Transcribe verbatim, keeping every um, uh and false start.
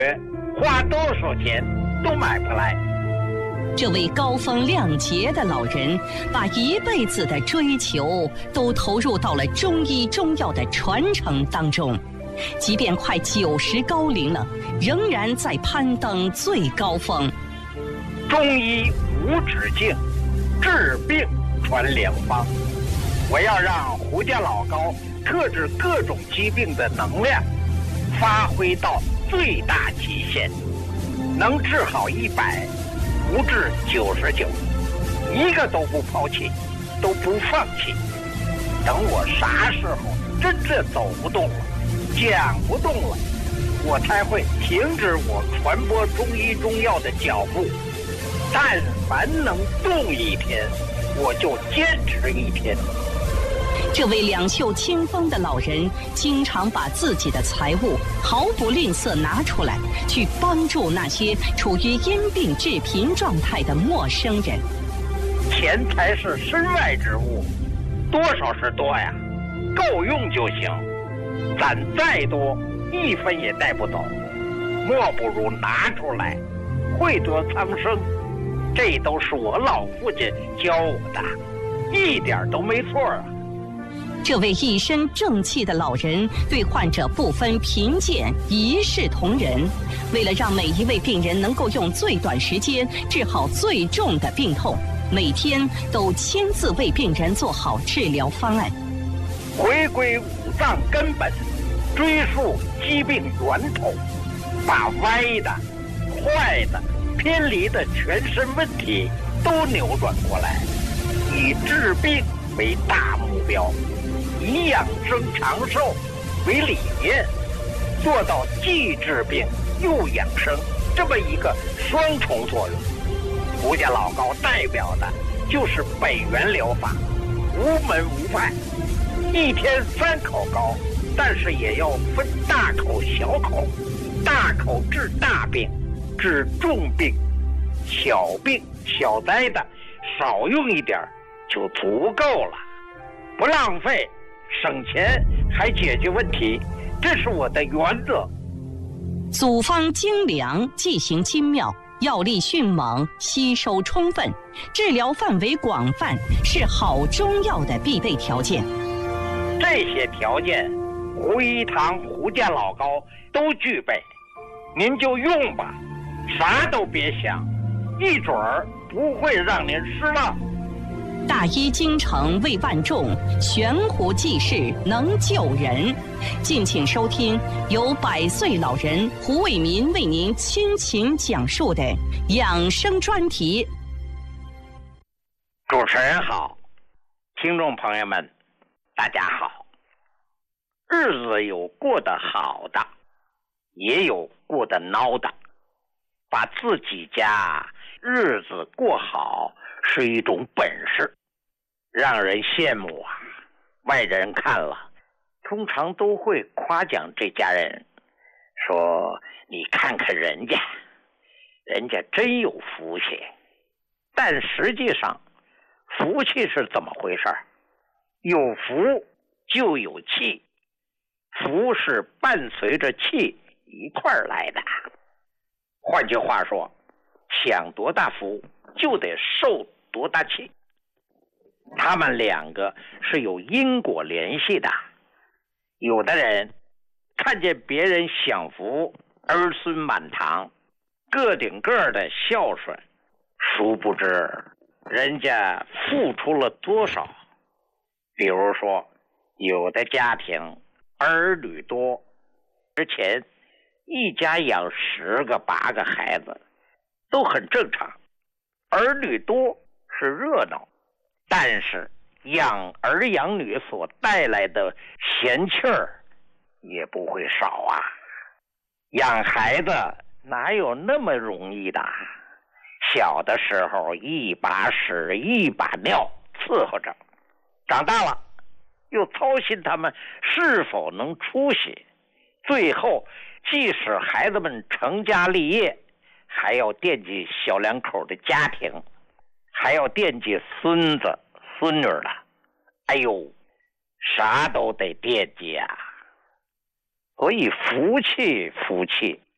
花多少钱都买不来。 这位高风亮节的老人，把一辈子的追求都投入到了中医中药的传承当中，即便快九十高龄了，仍然在攀登最高峰。 中医无止境，治病传良方。我要让胡家老高克制各种疾病的能量发挥到最大极限，能治好一百，不治九十九，一个都不抛弃，都不放弃。等我啥时候真正走不动了，讲不动了，我才会停止我传播中医中药的脚步。但凡能动一天，我就坚持一天。 这位两袖清风的老人，经常把自己的财物毫不吝啬拿出来，去帮助那些处于因病致贫状态的陌生人。 钱财是身外之物，多少是多呀，够用就行。攒再多，一分也带不走，莫不如拿出来，惠泽苍生。这都是我老父亲教我的，一点都没错啊。 这位一身正气的老人对患者不分贫贱，一视同仁。为了让每一位病人能够用最短时间治好最重的病痛，每天都亲自为病人做好治疗方案。 回归五脏根本，追溯疾病源头，把歪的、坏的、偏离的全身问题都扭转过来，以治病为大目标，以养生长寿为理念，做到既治病又养生这么一个双重作用。胡家老高代表的就是北元疗法，无门无派，一天三口高，但是也要分大口小口，大口治大病，治重病，小病小灾的少用一点就足够了，不浪费，省钱还解决问题，这是我的原则。 组方精良，剂型精妙，药力迅猛，吸收充分，治疗范围广泛，是好中药的必备条件。 这些条件，胡一堂、胡家老高都具备，您就用吧，啥都别想，一准儿不会让您失望。 大医精诚为万众，悬壶济世能救人。敬请收听由百岁老人胡伟民为您倾情讲述的养生专题。 主持人好，听众朋友们大家好。日子有过得好的，也有过得孬的，把自己家日子过好是一种本事，让人羡慕啊。外人看了通常都会夸奖这家人，说你看看人家人家真有福气。但实际上福气是怎么回事？有福就有气，福是伴随着气一块儿来的。换句话说，想多大福就得受多大气，他们两个是有因果联系的。有的人看见别人享福，儿孙满堂，个顶个的孝顺，殊不知人家付出了多少。比如说有的家庭儿女多，之前一家养十个八个孩子都很正常，儿女多是热闹，但是养儿养女所带来的闲气儿也不会少啊。养孩子哪有那么容易的？小的时候一把屎一把尿伺候着，长大了又操心他们是否能出息，最后即使孩子们成家立业，还要惦记小两口的家庭，还要惦记孙子孙女了。哎呦，啥都得惦记啊。所以福气福气